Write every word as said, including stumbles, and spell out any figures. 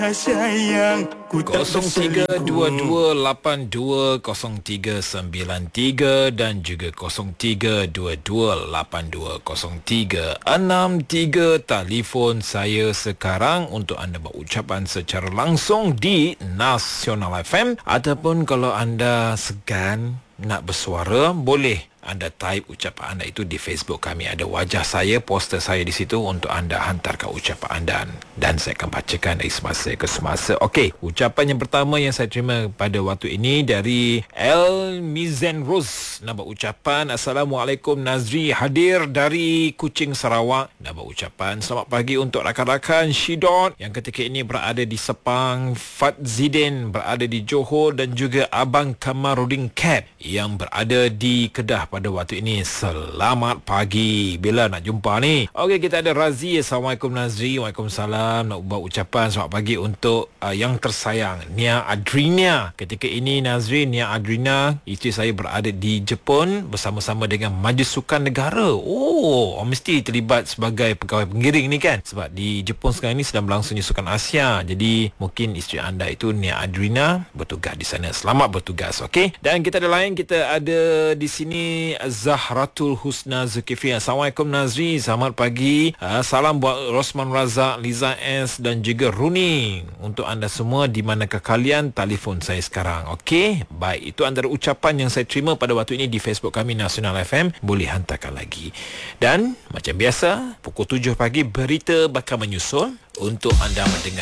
Sayang, ku tak kosong tiga dua dua lapan dua kosong tiga sembilan tiga dan juga kosong tiga dua dua lapan dua kosong tiga enam tiga. Telefon saya sekarang untuk anda berucapan secara langsung di Nasional F M, ataupun kalau anda segan nak bersuara, boleh anda type ucapan anda itu di Facebook kami. Ada wajah saya, poster saya di situ untuk anda hantarkan ucapan anda dan saya akan bacakan dari semasa ke semasa. Okey, ucapan yang pertama yang saya terima pada waktu ini dari El Mizan Rose. Nak ucapan, Assalamualaikum Nazri, hadir dari Kuching, Sarawak. Nak ucapan selamat pagi untuk rakan-rakan Shidot yang ketika ini berada di Sepang, Fadzidin berada di Johor dan juga Abang Kamarudin Cap yang berada di Kedah pada waktu ini. Selamat pagi. Bila nak jumpa ni? Okey, kita ada Razi. Assalamualaikum Nazri. Waalaikumsalam. Nak buat ucapan selamat pagi untuk uh, yang tersayang Nia Adrina. Ketika ini Nazri, Nia Adrina, isteri saya berada di Jepun bersama-sama dengan Majlis Sukan Negara. Oh, mesti terlibat sebagai pegawai pengiring ni kan? Sebab di Jepun sekarang ni sedang berlangsungnya Sukan Asia. Jadi mungkin isteri anda itu Nia Adrina bertugas di sana. Selamat bertugas. Okey. Dan kita ada lain, kita ada di sini Zahratul Husna Zulkifli. Assalamualaikum Nazri, selamat pagi. Uh, salam buat Rosman Razak, Liza S dan juga Runi. Untuk anda semua di manakah kalian, telefon saya sekarang. Okey, baik, itu antara ucapan yang saya terima pada waktu ini di Facebook kami Nasional F M. Boleh hantarkan lagi. Dan macam biasa, pukul tujuh pagi berita bakal menyusul untuk anda mendengar